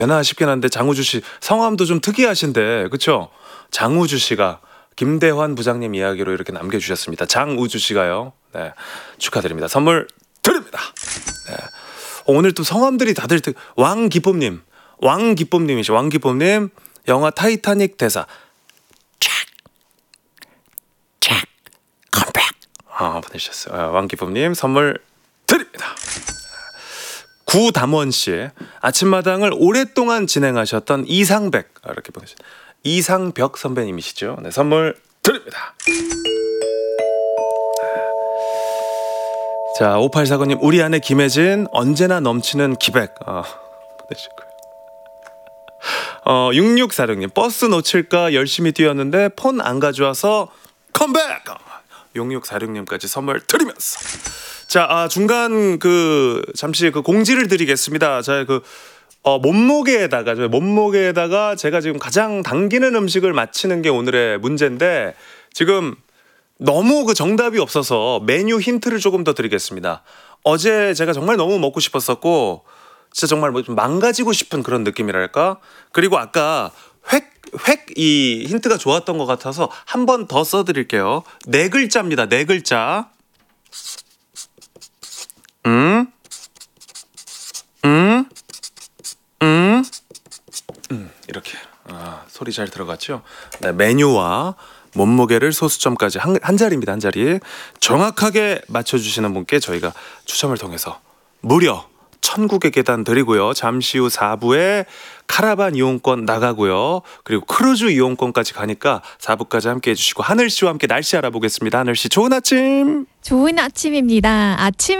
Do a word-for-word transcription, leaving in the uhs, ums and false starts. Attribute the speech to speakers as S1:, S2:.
S1: 되나 싶긴 한데 장우주 씨 성함도 좀 특이하신데 그렇죠? 장우주 씨가 김대환 부장님 이야기로 이렇게 남겨주셨습니다. 장우주 씨가요. 네, 축하드립니다. 선물 드립니다. 네. 오늘 또 성함들이 다들 특... 왕기쁨님, 왕기쁨님이시 왕기쁨님 영화 타이타닉 대사 책, 컴백 아 보내주셨어요. 아, 왕기쁨님 선물 드립니다. 구담원 씨 아침마당을 오랫동안 진행하셨던 이상백 아, 이렇게 보내주셨어요. 이상벽 선배님이시죠. 네, 선물 드립니다. 자, 오팔사구님 우리 아내 김혜진 언제나 넘치는 기백 아, 보내주셨고요. 어, 육육사육님 버스 놓칠까 열심히 뛰었는데 폰 안 가져와서 컴백 육육사육님까지 선물 드리면서 자 아, 중간 그 잠시 그 공지를 드리겠습니다. 자 그 어, 몸무게에다가 몸무게에다가 제가 지금 가장 당기는 음식을 맞히는 게 오늘의 문제인데 지금 너무 그 정답이 없어서 메뉴 힌트를 조금 더 드리겠습니다. 어제 제가 정말 너무 먹고 싶었었고 진짜 정말 뭐 좀 망가지고 싶은 그런 느낌이랄까? 그리고 아까 획, 획 이 힌트가 좋았던 것 같아서 한 번 더 써드릴게요. 네 글자입니다. 네 글자. 음? 음? 음? 음, 이렇게 아, 소리 잘 들어갔죠? 네, 메뉴와 몸무게를 소수점까지 한, 한 자리입니다. 한 자리 정확하게 맞춰주시는 분께 저희가 추첨을 통해서 무려 천국의 계단 드리고요. 잠시 후 사 부에 카라반 이용권 나가고요. 그리고 크루즈 이용권까지 가니까 사 부까지 함께해 주시고 하늘씨와 함께 날씨 알아보겠습니다. 하늘씨 좋은 아침.
S2: 좋은 아침입니다. 아침